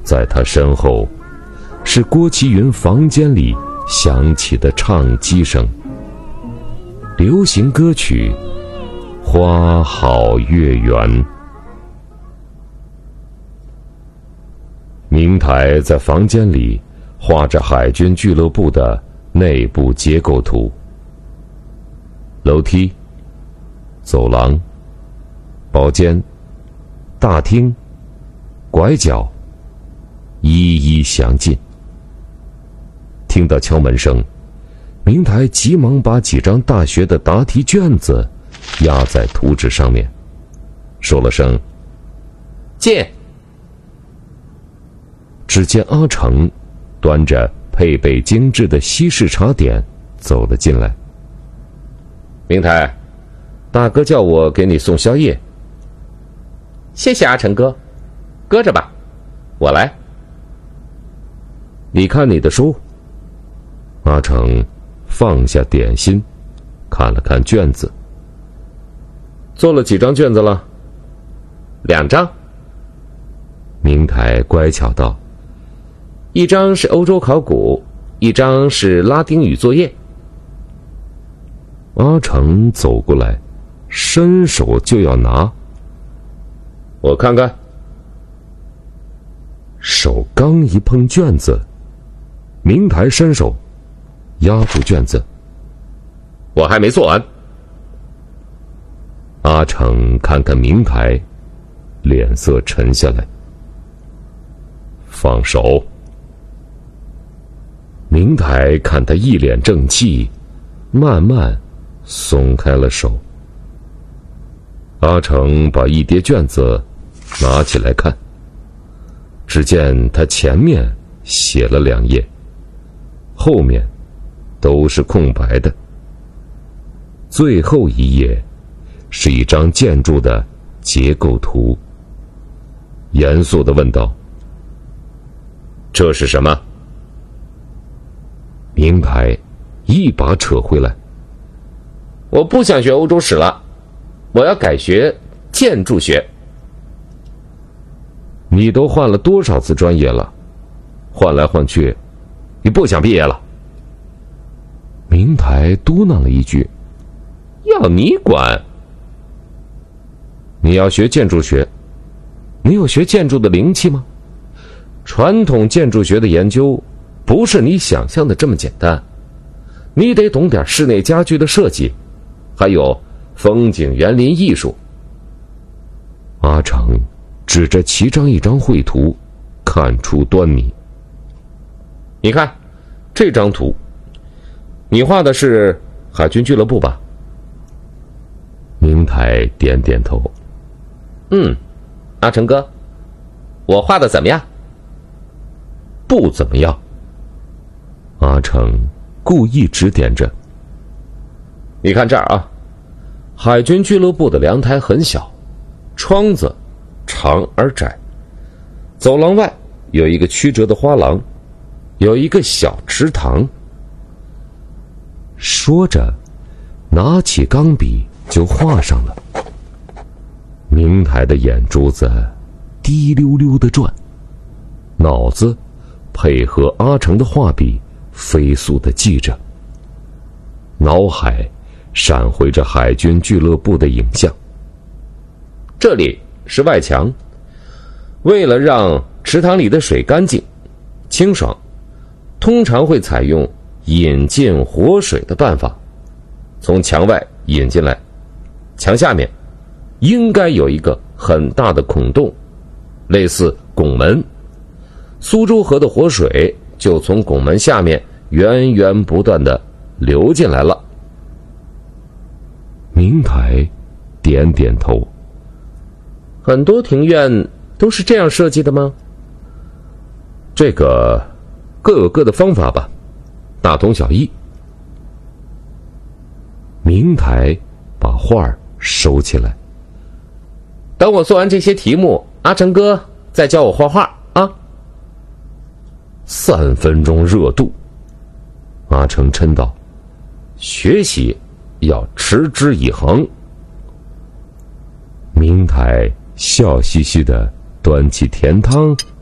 在他身后，是郭麒云房间里响起的唱机声。流行歌曲《花好月圆》。明台在房间里画着海军俱乐部的内部结构图，楼梯、走廊、包间、大厅、拐角，一一详尽。听到敲门声，明台急忙把几张大学的答题卷子压在图纸上面，说了声进。只见阿成端着配备精致的西式茶点走了进来。明台，大哥叫我给你送宵夜。 谢谢阿成哥，搁着吧，我来。 你看你的书。阿成放下点心，看了看卷子。做了几张卷子了？2张。明台乖巧道：1张是欧洲考古，1张是拉丁语作业。阿成走过来，伸手就要拿。我看看。手刚一碰卷子，明台伸手压住卷子。我还没做完。阿成看看明台，脸色沉下来。放手。明台看他一脸正气，慢慢松开了手。阿成把一叠卷子拿起来看，只见他前面写了2页，后面都是空白的。最后一页是一张建筑的结构图。严肃地问道：这是什么？明台一把扯回来：我不想学欧洲史了，我要改学建筑学。你都换了多少次专业了？换来换去，你不想毕业了？明台嘟囔了一句：要你管。你要学建筑学，你有学建筑的灵气吗？传统建筑学的研究不是你想象的这么简单，你得懂点室内家具的设计，还有风景园林艺术。阿成指着其中一张绘图，看出端倪。你看这张图，你画的是海军俱乐部吧？明台点点头。阿成哥，我画的怎么样？不怎么样。阿成故意指点着。你看这儿啊，海军俱乐部的阳台很小，窗子长而窄，走廊外有一个曲折的花廊，有一个小池塘。说着拿起钢笔就画上了。明台的眼珠子滴溜溜地转，脑子配合阿成的画笔飞速地记着，脑海闪回着海军俱乐部的影像。这里是外墙，为了让池塘里的水干净清爽，通常会采用引进活水的办法，从墙外引进来。墙下面应该有一个很大的孔洞，类似拱门，苏州河的活水就从拱门下面源源不断地流进来了。明台点点头。很多庭院都是这样设计的吗？这个各有各的方法吧，大同小异。明台把画收起来。等我做完这些题目，阿成哥再教我画画啊。3分钟热度。阿成嗔道：学习要持之以恒。明台笑嘻嘻地端起甜汤